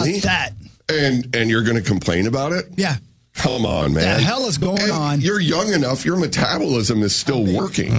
Really? That. And you're going to complain about it? Yeah. Come on, man. The hell is going on? You're young enough. Your metabolism is still working.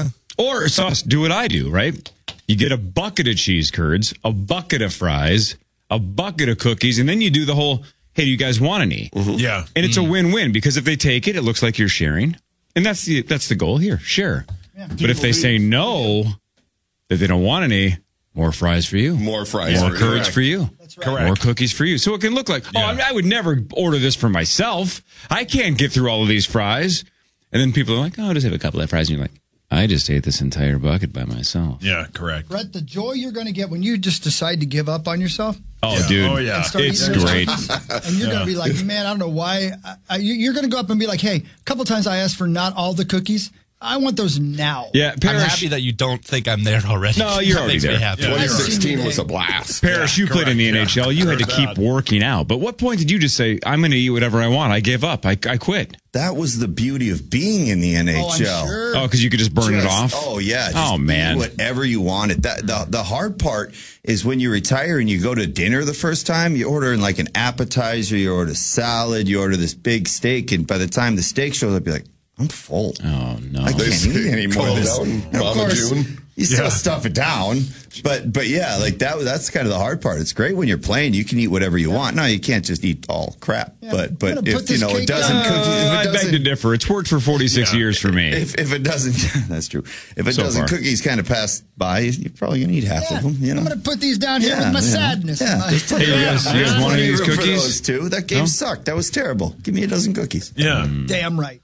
Or, Sauce, do what I do, right? You get a bucket of cheese curds, a bucket of fries, a bucket of cookies, and then you do the whole, hey, do you guys want any? Mm-hmm. Yeah. And it's a win-win, because if they take it, it looks like you're sharing. And that's the goal here, share. Yeah. But if they say no, that they don't want any, more fries for you. More fries. More curds for you. That's right. Correct. More cookies for you. So it can look like, I would never order this for myself. I can't get through all of these fries. And then people are like, I'll just have a couple of fries. And you're like, I just ate this entire bucket by myself. Yeah, correct. Brett, the joy you're going to get when you just decide to give up on yourself. Oh, dude. Oh, yeah. And start It's eating those great. cookies, and you're going to be like, man, I don't know why. You're going to go up and be like, hey, a couple times I asked for not all the cookies. I want those now. Yeah, I'm happy that you don't think I'm there already. No, you're That already makes me there. happy. 2016 was a blast. Parrish, you played in the NHL. You had to keep working out. But what point did you just say, I'm going to eat whatever I want? I gave up. I quit. That was the beauty of being in the NHL. Oh, I'm sure. Oh, because you could just burn it off? Oh, yeah. Oh, man. Eat whatever you wanted. The hard part is when you retire and you go to dinner the first time, you order like an appetizer, you order salad, you order this big steak, and by the time the steak shows up, you're like, I'm full. Oh, no. I can't eat anymore. Calm This. down, And of Mama course, June. you still stuff it down, but yeah, like that's kind of the hard part. It's great when you're playing; you can eat whatever you want. No, you can't just eat all crap. Yeah, but I'm gonna put if this it cake doesn't down. cook, I beg to differ. It's worked for 46 years for me. if it doesn't, that's true. If it So doesn't, far. cookies kind of pass by, you're probably gonna eat half of them. You know, I'm going to put these down here with my sadness. Yeah, Hey, you guys want any of these For cookies? those two, that game sucked. That was terrible. Give me a dozen cookies. Yeah. Damn right.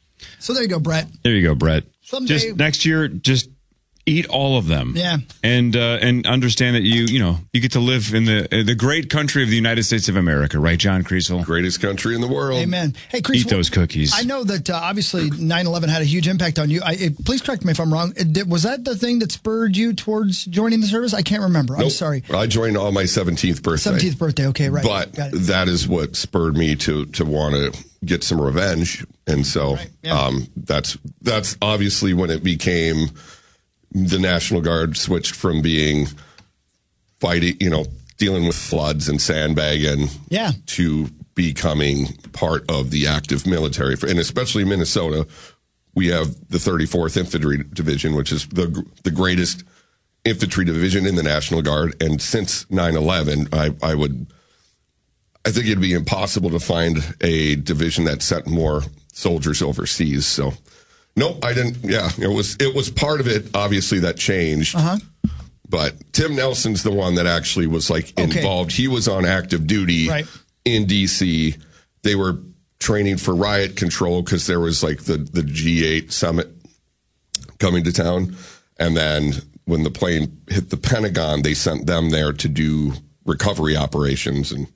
So there you go, Brett. There you go, Brett. Someday- Just next year, just eat all of them. Yeah. And understand that you get to live in the great country of the United States of America, right, John Kriesel? Greatest country in the world. Amen. Hey, Chris, Eat those cookies. I know that obviously 9/11 had a huge impact on you. Please correct me if I'm wrong. Was that the thing that spurred you towards joining the service? I can't remember. I'm Nope. sorry. I joined on my 17th birthday. 17th birthday. Okay, right. But Got it. that is what spurred me to want to get some revenge. And so Right, yeah. that's obviously when it became the National Guard switched from being fighting, dealing with floods and sandbagging Yeah. to becoming part of the active military. And especially Minnesota, we have the 34th Infantry Division, which is the greatest infantry division in the National Guard. And since 9/11, I think it'd be impossible to find a division that sent more soldiers overseas. So, nope, I didn't. Yeah, it was part of it, obviously, that changed. But Tim Nelson's the one that actually was involved. He was on active duty in D.C. They were training for riot control because there was the G8 summit coming to town. And then when the plane hit the Pentagon, they sent them there to do recovery operations. And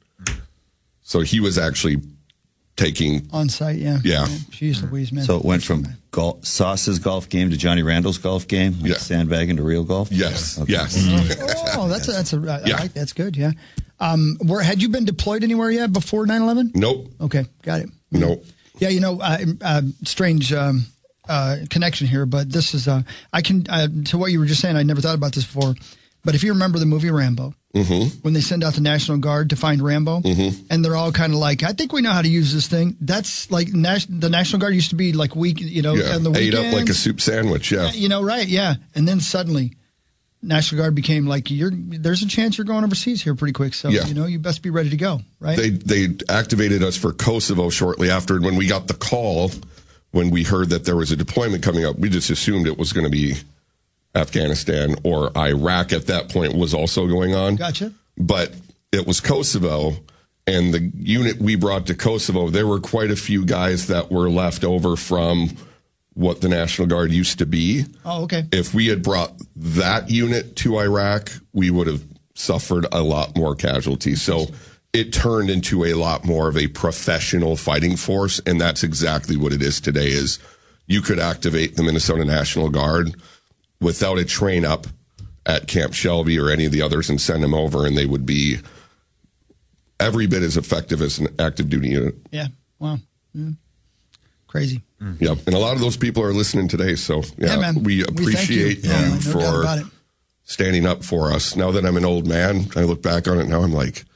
so he was actually taking On site, yeah. Yeah. Jeez Louise, man. So it went from Sauce's golf game to Johnny Randall's golf game, Yeah. sandbagging to real golf. Yes, Okay. yes. Oh, that's good, yeah. Had you been deployed anywhere yet before 9/11? Nope. Okay, got it. Nope. Yeah, strange connection here, but this is I can to what you were just saying. I never thought about this before, but if you remember the movie Rambo, when they send out the National Guard to find Rambo, and they're all kind of like, I think we know how to use this thing. That's like the National Guard used to be like weak, Yeah. on the Ate weekends. up like a soup sandwich, yeah. Right, yeah. And then suddenly, National Guard became like, there's a chance you're going overseas here pretty quick. So, Yeah. you best be ready to go, right? They activated us for Kosovo shortly after. And when we got the call, when we heard that there was a deployment coming up, we just assumed it was going to be Afghanistan or Iraq at that point was also going on. Gotcha. But it was Kosovo. And the unit we brought to Kosovo, there were quite a few guys that were left over from what the National Guard used to be. Oh, okay. If we had brought that unit to Iraq, we would have suffered a lot more casualties. So it turned into a lot more of a professional fighting force, and that's exactly what it is today. Is you could activate the Minnesota National Guard without a train up at Camp Shelby or any of the others and send them over, and they would be every bit as effective as an active duty unit. Yeah. Wow. Yeah. Crazy. Yeah, and a lot of those people are listening today, so Yeah, man. we We thank appreciate you. you, Yeah, no doubt for about it. standing up for us. Now that I'm an old man, I look back on it now, I'm like,